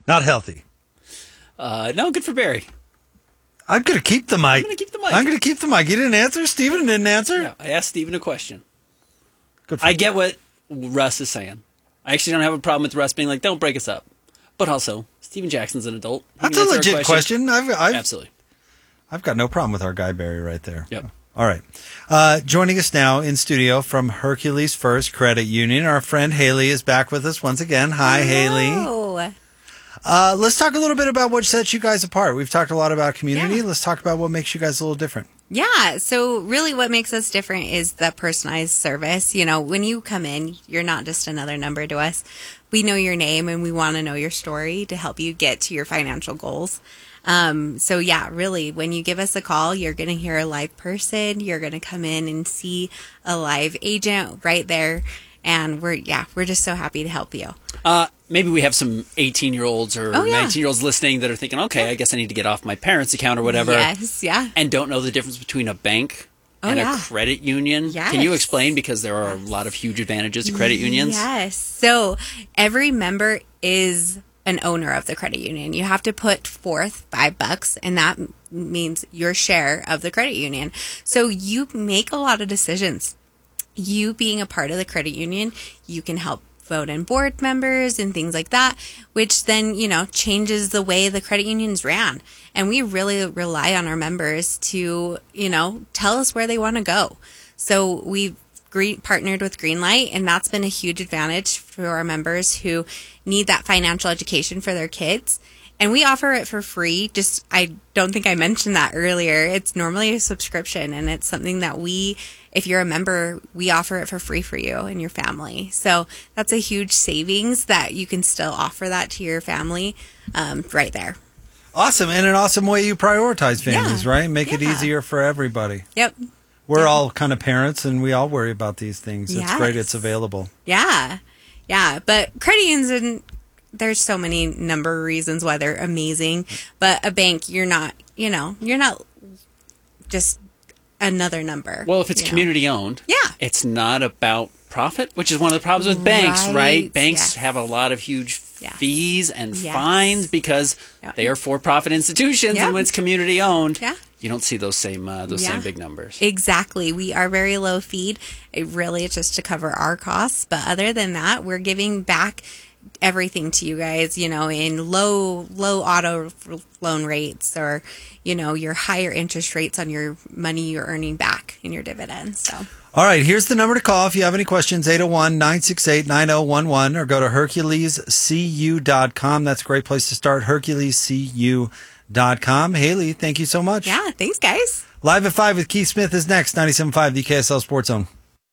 Not healthy. No, good for Barry. I'm going to keep the mic. I'm going to keep the mic. I'm going to keep the mic. You didn't answer? Steven didn't answer? Yeah, I asked Steven a question. Good for I get what Russ is saying. I actually don't have a problem with Russ being like, don't break us up. But also, Steven Jackson's an adult. He That's can a answer legit question. Absolutely. I've got no problem with our guy Barry right there. Yep. All right. Joining us now in studio from Hercules First Credit Union, our friend Haley is back with us once again. Hi, Haley. Hello. Let's talk a little bit about what sets you guys apart. We've talked a lot about community. Yeah. Let's talk about what makes you guys a little different. Yeah, so really what makes us different is the personalized service. You know, when you come in, you're not just another number to us. We know your name and we want to know your story to help you get to your financial goals. So yeah, really, when you give us a call, you're going to hear a live person. You're going to come in and see a live agent right there. And we're just so happy to help you. Maybe we have some 18-year-olds or 19-year-olds listening that are thinking, okay, I guess I need to get off my parents' account or whatever. Yes, yeah. And don't know the difference between a bank and a credit union. Yes. Can you explain? Because there are a lot of huge advantages to credit unions. Yes. So every member is an owner of the credit union. You have to put forth $5, and that means your share of the credit union. So you make a lot of decisions. You being a part of the credit union, you can help vote in board members and things like that, which then, changes the way the credit unions ran. And we really rely on our members to, tell us where they want to go. So we've partnered with Greenlight, and that's been a huge advantage for our members who need that financial education for their kids. And we offer it for free. I don't think I mentioned that earlier. It's normally a subscription, and it's something that if you're a member, we offer it for free for you and your family. So that's a huge savings that you can still offer that to your family right there. Awesome. And an awesome way you prioritize families, right? Make it easier for everybody. Yep. We're all kind of parents, and we all worry about these things. It's great it's available. Yeah. Yeah. But credit unions, there's so many number of reasons why they're amazing. But a bank, you're not just another number. Well, if it's community owned, it's not about profit, which is one of the problems with banks, right? Banks have a lot of huge fees and fines because they are for-profit institutions, and when it's community owned, you don't see those same big numbers. Exactly. We are very low fee. It's just to cover our costs, but other than that, we're giving back everything to you guys, in low auto loan rates, or, your higher interest rates on your money you're earning back in your dividends. So. All right, here's the number to call if you have any questions, 801-968-9011, or go to HerculesCU.com. That's a great place to start, HerculesCU.com. Haley, thank you so much. Yeah, thanks, guys. Live at 5 with Keith Smith is next, 97.5, the KSL Sports Zone.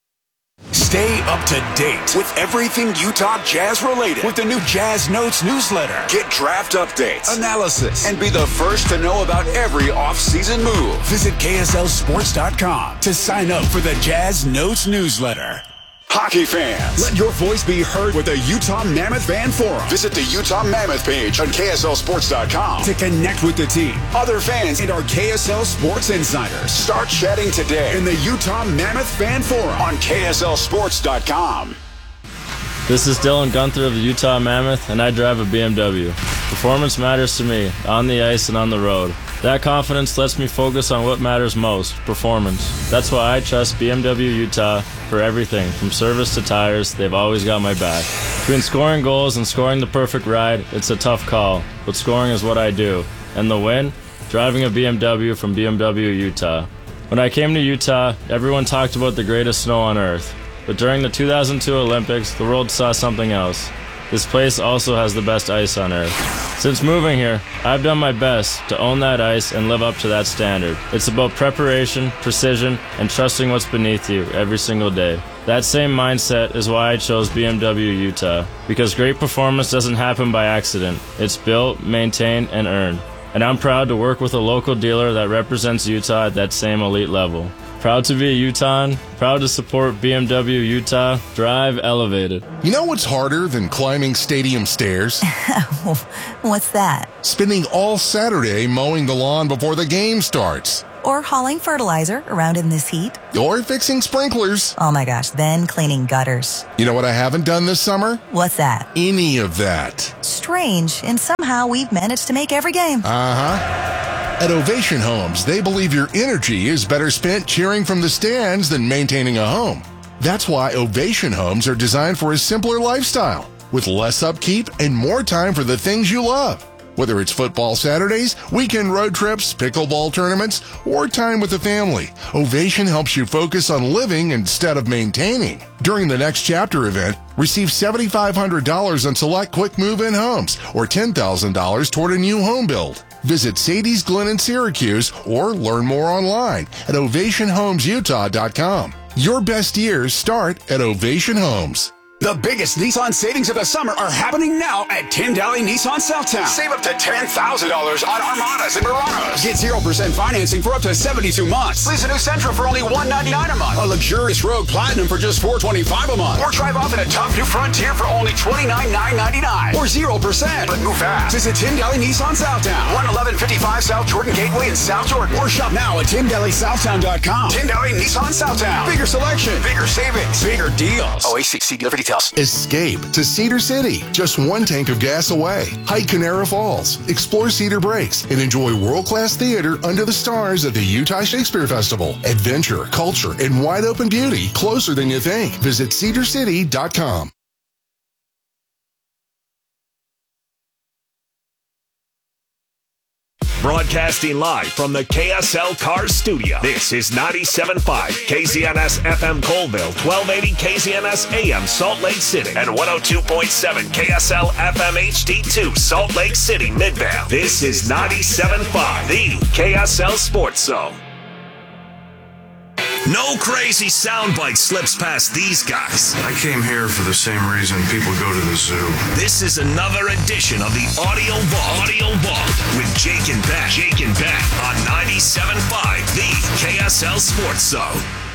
Stay up to date with everything Utah Jazz related with the new Jazz Notes newsletter. Get draft updates, analysis, and be the first to know about every off-season move. Visit KSLSports.com to sign up for the Jazz Notes newsletter. Hockey fans, let your voice be heard with the Utah Mammoth Fan Forum. Visit the Utah Mammoth page on KSLSports.com to connect with the team, other fans, and our KSL Sports insiders. Start chatting today in the Utah Mammoth Fan Forum on KSLSports.com. This is Dylan Gunther of the Utah Mammoth, and I drive a BMW. Performance matters to me, on the ice and on the road. That confidence lets me focus on what matters most, performance. That's why I trust BMW Utah for everything, from service to tires. They've always got my back. Between scoring goals and scoring the perfect ride, it's a tough call, but scoring is what I do. And the win? Driving a BMW from BMW Utah. When I came to Utah, everyone talked about the greatest snow on earth. But during the 2002 Olympics, the world saw something else. This place also has the best ice on earth. Since moving here, I've done my best to own that ice and live up to that standard. It's about preparation, precision, and trusting what's beneath you every single day. That same mindset is why I chose BMW Utah, because great performance doesn't happen by accident. It's built, maintained, and earned. And I'm proud to work with a local dealer that represents Utah at that same elite level. Proud to be a Utahn, proud to support BMW Utah, drive elevated. You know what's harder than climbing stadium stairs? What's that? Spending all Saturday mowing the lawn before the game starts. Or hauling fertilizer around in this heat. Or fixing sprinklers. Oh my gosh, then cleaning gutters. You know what I haven't done this summer? What's that? Any of that. Strange, and somehow we've managed to make every game. At Ovation Homes, they believe your energy is better spent cheering from the stands than maintaining a home. That's why Ovation Homes are designed for a simpler lifestyle, with less upkeep and more time for the things you love. Whether it's football Saturdays, weekend road trips, pickleball tournaments, or time with the family, Ovation helps you focus on living instead of maintaining. During the Next Chapter event, receive $7,500 on select quick move-in homes or $10,000 toward a new home build. Visit Sadie's Glen in Syracuse or learn more online at ovationhomesutah.com. Your best years start at Ovation Homes. The biggest Nissan savings of the summer are happening now at Tyndale Nissan Southtown. Save up to $10,000 on Armadas and Muranos. Get 0% financing for up to 72 months. Lease a new Sentra for only $199 a month. A luxurious Rogue Platinum for just $425 a month. Or drive off in a top new Frontier for only $29,999. Or 0%. But move fast. Visit Tyndale Nissan Southtown. 11155 South Jordan Gateway in South Jordan. Or shop now at TyndaleSouthtown.com. Tyndale Nissan Southtown. Bigger selection. Bigger savings. Bigger deals. OACC dealer details. Escape to Cedar City, just one tank of gas away. Hike Canara Falls, explore Cedar Breaks, and enjoy world-class theater under the stars at the Utah Shakespeare Festival. Adventure, culture, and wide-open beauty closer than you think. Visit cedarcity.com. Broadcasting live from the KSL Cars Studio. This is 97.5 KZNS FM Colville, 1280 KZNS AM Salt Lake City, and 102.7 KSL FM HD2 Salt Lake City Midvale. This is 97.5, the KSL Sports Zone. No crazy soundbite slips past these guys. I came here for the same reason people go to the zoo. This is another edition of the Audio Vault with Jake and Ben on 97.5, the KSL Sports Zone.